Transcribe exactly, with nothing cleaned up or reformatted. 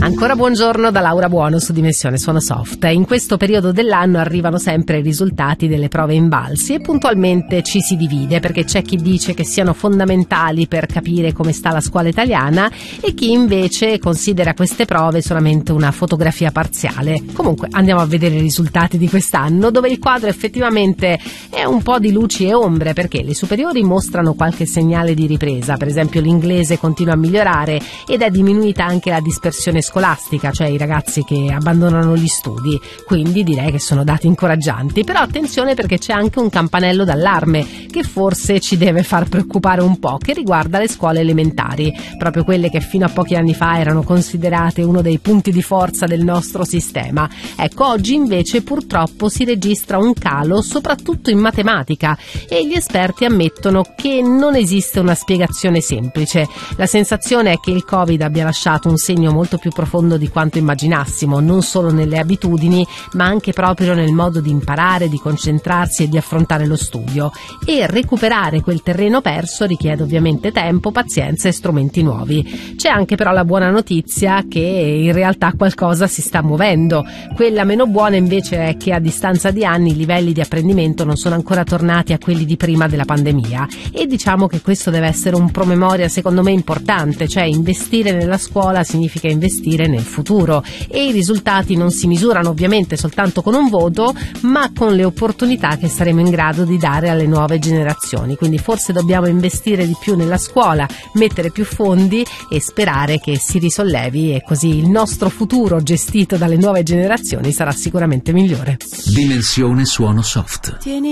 Ancora buongiorno da Laura Buono su Dimensione Suono Soft. In questo periodo dell'anno arrivano sempre i risultati delle prove Invalsi e puntualmente ci si divide, perché c'è chi dice che siano fondamentali per capire come sta la scuola italiana e chi invece considera queste prove solamente una fotografia parziale. Comunque andiamo a vedere i risultati di quest'anno, dove il quadro effettivamente è un po' di luci e ombre, perché le superiori mostrano qualche segnale di ripresa. Per esempio l'inglese continua a migliorare ed è diminuita anche la dispersione scolastica, cioè i ragazzi che abbandonano gli studi, quindi direi che sono dati incoraggianti. Però attenzione, perché c'è anche un campanello d'allarme che forse ci deve far preoccupare un po', che riguarda le scuole elementari, proprio quelle che fino a pochi anni fa erano considerate uno dei punti di forza del nostro sistema. Ecco, oggi invece purtroppo si registra un calo soprattutto in matematica e gli esperti ammettono che non esiste una spiegazione semplice. La sensazione è che il Covid abbia lasciato un segno molto più profondo di quanto immaginassimo, non solo nelle abitudini ma anche proprio nel modo di imparare, di concentrarsi e di affrontare lo studio. E recuperare quel terreno perso richiede ovviamente tempo, pazienza e strumenti nuovi. C'è anche però la buona notizia che in realtà qualcosa si sta muovendo. Quella meno buona invece è che a distanza di anni i livelli di apprendimento non sono ancora tornati a quelli di prima della pandemia, e diciamo che questo deve essere un promemoria secondo me importante, cioè investire nella scuola significa investire nel futuro, e i risultati non si misurano ovviamente soltanto con un voto, ma con le opportunità che saremo in grado di dare alle nuove generazioni. Quindi forse dobbiamo investire di più nella scuola, mettere più fondi e sperare che si risollevi, e così il nostro futuro gestito dalle nuove generazioni sarà sicuramente migliore. Dimensione Suono Soft. Tieni